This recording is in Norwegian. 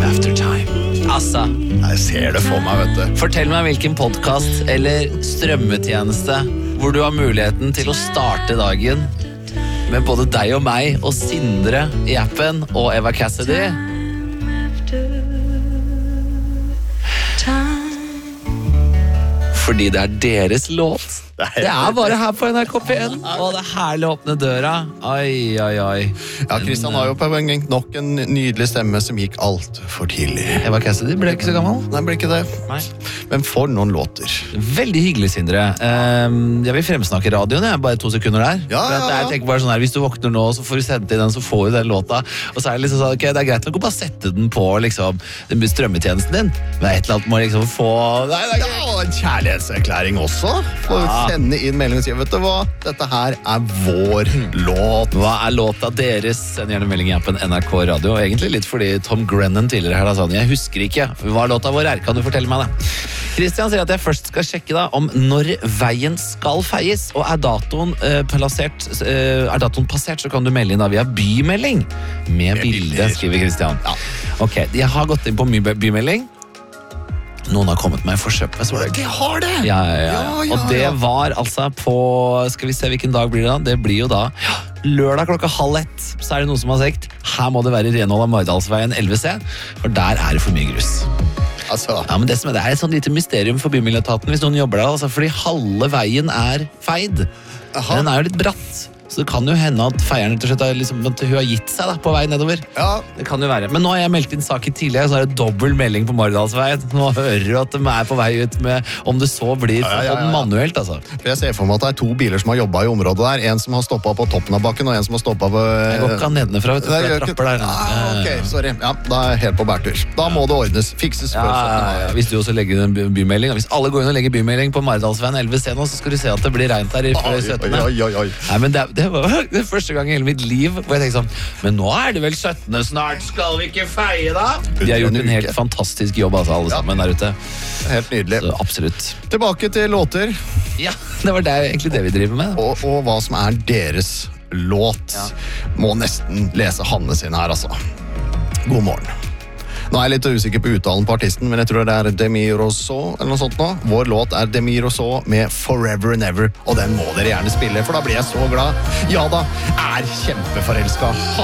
Time After Time. Altså, Jeg ser det for meg, vet du. fortell meg hvilken podcast eller strømmetjeneste hvor du har muligheten til å starte dagen med både deg og meg og Sindre i appen og Eva Cassidy. Fordi det er deres låt. Det er bare her på NRK P1. Og det er herlig å åpne døra. Oi, oi, oi. Ja, Kristian har jo på en gang nok en nydelig stemme som gikk alt for tidlig. Eva Cassidy ble ikke så gammel. Nei, ble ikke det. Nei. Men for noen låter. Veldig hyggelig, Sindre. Jeg vil fremsnakke radioen, jeg. Bare 2 sekunder der. Ja, For at ja. jeg tenker bare sånn her, hvis du våkner nå, så får du sendt inn den, så får du den låta. Og så er det liksom sånn, ok, det er greit nok å bare sette den på liksom, den strømmetjenesten din. Men et eller annet må liksom få... Nei, det er Ja, og en kjærlighetserklæring også. For å sende inn melding og si, vet du hva? Dette her er vår låt. Hva er låta deres? Send gjerne melding i appen NRK Radio. Egentlig litt fordi Tom Grennan tidligere her da sa han, jeg husker ikke hva låta vår er. Kan du fortelle meg det? Kristian sier at jeg først skal sjekke da om når veien skal feies, og er datoen passert, så kan du melde inn da via bymelding med bilde, bilder. skriver Kristian. Ja. Ok, jeg har gått inn på bymelding. Noen har kommet meg i forsøk. De har det! Ja. Ja. Og det var altså på, skal vi se hvilken dag blir det da? Det blir jo da lørdag 12:30, så er det noen som har sagt, her må det være renhold av Maridalsveien 11C, for der er det for mye grus. Altså, Ja, men det er et sånn lite mysterium for bymiljøetaten hvis noen jobber der, altså, fordi halve veien er feid. Aha. Den er jo litt bratt, så det kan jo hende at feieren rett og slett at hun har gitt seg da, på vei nedover. ja, Det kan jo være. Men nå har jeg meldt inn saken tidligere, så er det dobbelt melding på Maridalsveien. Nå hører du at de er på vei ut med, om det så blir Ja. manuelt, altså. for jeg ser for meg at det er 2 biler som har jobbet i området der. En som har stoppet på toppen av bakken, og en som har stoppet på... Jeg går ikke nedenfra, vet du, for Nei, det gjør er ikke- trapper der. Ok, sorry. Ja, da er jeg helt på bærtur. Da må det ordnes. Fikses før 17. mai. Hvis du også legger inn en bymelding, hvis alle går inn og legger bymelding på Maridalsveien 11C nå, så skal du se at det blir regnet der før 17. Oi. Nei, men det var det første gang i hele mitt liv hvor jeg tenkte sånn, men nå er det vel 17. snart, skal vi ikke feie da? De har gjort en helt fantastisk jobb, altså, alle sammen der ute. Helt nydelig. Så absolutt. Tilbake til låter, Ja, det var egentlig det vi driver med. og hva som er deres låt. Må nesten lese Hanne sin her, altså. God morgen. Nå er jeg litt usikker på uttalen på artisten, men jeg tror det er Demi Rousseau eller noe sånt nå. Vår låt er Demi Rousseau med Forever and Ever, og den må dere gjerne spille, for da blir jeg så glad. Ja da, er kjempeforelsket.